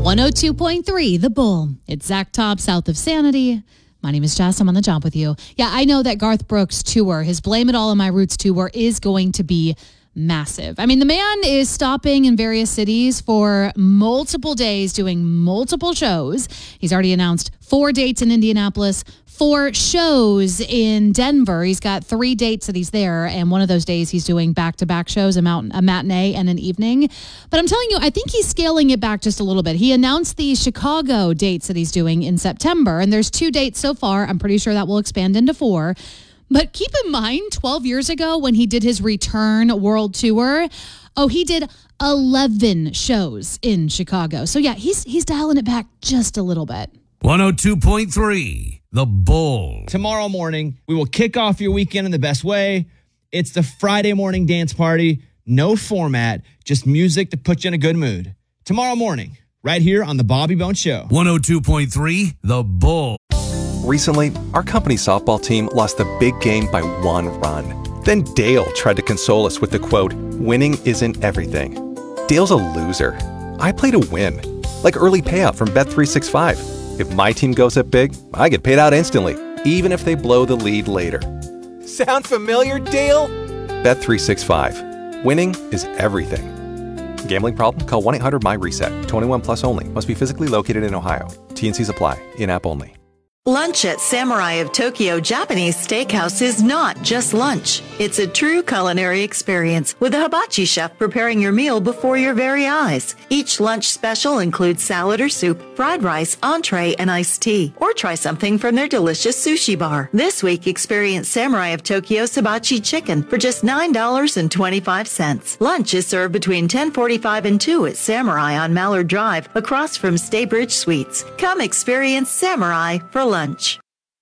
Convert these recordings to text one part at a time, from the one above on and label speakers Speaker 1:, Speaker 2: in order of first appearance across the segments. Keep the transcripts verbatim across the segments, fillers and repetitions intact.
Speaker 1: one oh two point three The Bull. It's Zach Top, south of Sanity. My name is Jess. I'm on the job with you. Yeah, I know that Garth Brooks' tour, his Blame It All on My Roots tour, is going to be massive. I mean, the man is stopping in various cities for multiple days, doing multiple shows. He's already announced four dates in Indianapolis, four shows in Denver. He's got three dates that he's there, and one of those days he's doing back-to-back shows, a, mountain, a matinee and an evening. But I'm telling you, I think he's scaling it back just a little bit. He announced the Chicago dates that he's doing in September, and there's two dates so far. I'm pretty sure that will expand into four. But keep in mind, twelve years ago when he did his return world tour, oh, he did eleven shows in Chicago. So yeah, he's he's dialing it back just a little bit.
Speaker 2: one oh two point three The Bull.
Speaker 3: Tomorrow morning, we will kick off your weekend in the best way. It's the Friday morning dance party. No format, just music to put you in a good mood. Tomorrow morning, right here on the Bobby Bones Show.
Speaker 2: one oh two point three The Bull.
Speaker 4: Recently, our company softball team lost a big game by one run. Then Dale tried to console us with the quote, "Winning isn't everything." Dale's a loser. I play to win, like early payout from Bet three sixty-five. If my team goes up big, I get paid out instantly, even if they blow the lead later. Sound familiar, Dale? Bet three sixty-five. Winning is everything. Gambling problem? Call one eight hundred M Y RESET. twenty-one plus only. Must be physically located in Ohio. T and Cs apply. In-app only.
Speaker 5: Lunch at Samurai of Tokyo Japanese Steakhouse is not just lunch. It's a true culinary experience with a hibachi chef preparing your meal before your very eyes. Each lunch special includes salad or soup, fried rice, entree, and iced tea. Or try something from their delicious sushi bar. This week, experience Samurai of Tokyo's hibachi chicken for just nine dollars and twenty-five cents. Lunch is served between ten forty-five and two at Samurai on Mallard Drive, across from Staybridge Suites. Come experience Samurai for lunch. Lunch.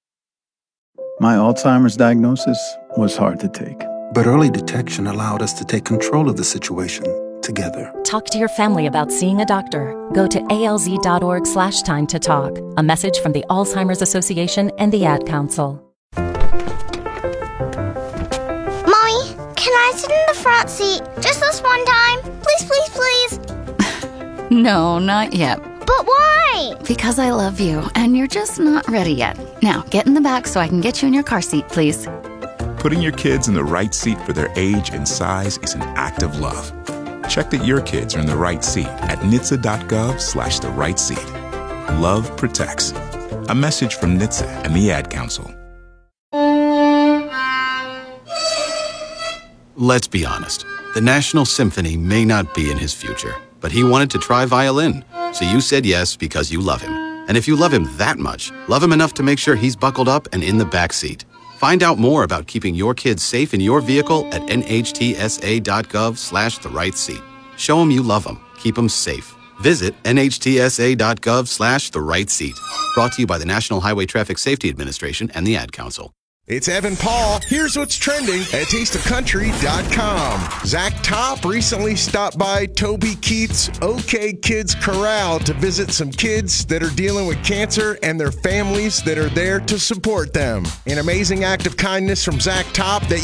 Speaker 6: My Alzheimer's diagnosis was hard to take.
Speaker 7: But early detection allowed us to take control of the situation together.
Speaker 8: Talk to your family about seeing a doctor. Go to alz.org slash time to talk. A message from the Alzheimer's Association and the Ad Council.
Speaker 9: Mommy, can I sit in the front seat just this one time? Please, please, please.
Speaker 10: No, not yet.
Speaker 9: But why?
Speaker 10: Because I love you, and you're just not ready yet. Now, get in the back so I can get you in your car seat, please.
Speaker 11: Putting your kids in the right seat for their age and size is an act of love. Check that your kids are in the right seat at N H T S A dot gov slash the right seat. Love protects. A message from N H T S A and the Ad Council.
Speaker 12: Let's be honest. The National Symphony may not be in his future, but he wanted to try violin. So you said yes because you love him. And if you love him that much, love him enough to make sure he's buckled up and in the back seat. Find out more about keeping your kids safe in your vehicle at N H T S A dot gov slash the right seat. Show him you love him. Keep him safe. Visit N H T S A dot gov slash the right seat. Brought to you by the National Highway Traffic Safety Administration and the Ad Council.
Speaker 13: It's Evan Paul. Here's what's trending at taste of country dot com. Zach Top recently stopped by Toby Keith's OK Kids Corral to visit some kids that are dealing with cancer and their families that are there to support them. An amazing act of kindness from Zach Top that